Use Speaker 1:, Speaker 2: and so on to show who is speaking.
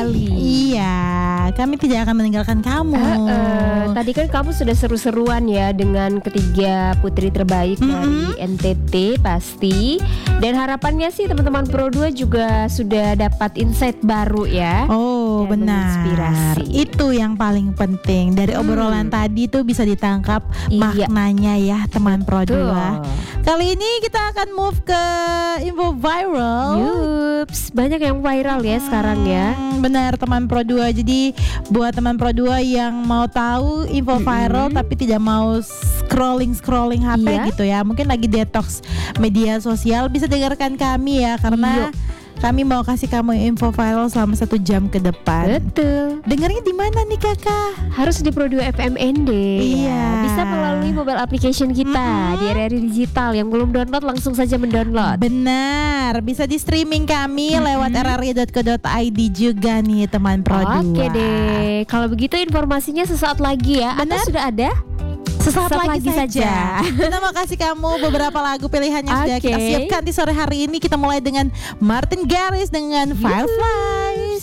Speaker 1: kembali.
Speaker 2: Iya, kami tidak akan meninggalkan kamu.
Speaker 1: Tadi kan kamu sudah seru-seruan ya dengan ketiga putri terbaik dari NTT pasti. Dan harapannya sih teman-teman Pro 2 juga sudah dapat insight baru ya.
Speaker 2: Oh,
Speaker 1: Dan
Speaker 2: benar.
Speaker 1: menginspirasi.
Speaker 2: Itu yang paling penting. Dari obrolan tadi tuh bisa ditangkap
Speaker 1: Iya.
Speaker 2: maknanya ya teman Pro 2.
Speaker 1: Tuh.
Speaker 2: Kali ini kita akan move ke info viral.
Speaker 1: Yups, banyak yang viral ya sekarang ya.
Speaker 2: Benar teman Pro 2. Jadi buat teman Pro 2 yang mau tahu info viral tapi tidak mau scrolling HP
Speaker 1: Iya.
Speaker 2: gitu ya. Mungkin lagi detox media sosial, bisa dengarkan kami ya karena kami mau kasih kamu info viral selama 1 jam ke depan.
Speaker 1: Betul.
Speaker 2: Dengarnya di mana nih kakak?
Speaker 1: Harus di Pro 2 FM ND.
Speaker 2: Iya.
Speaker 1: Bisa melalui mobile application kita di RRI Digital. Yang belum download langsung saja mendownload.
Speaker 2: Benar, bisa di streaming kami lewat rri.co.id juga nih teman Pro 2.
Speaker 1: Oke deh. Kalau begitu informasinya sesaat lagi ya.
Speaker 2: Benar.
Speaker 1: Atau sudah ada?
Speaker 2: Sesaat
Speaker 1: Sesaat
Speaker 2: lagi
Speaker 1: lagi
Speaker 2: saja. Kita mau kasih kamu beberapa lagu pilihan yang sudah kita
Speaker 1: Oke.
Speaker 2: siapkan di sore hari ini. Kita mulai dengan Martin Garrix dengan Fireflies.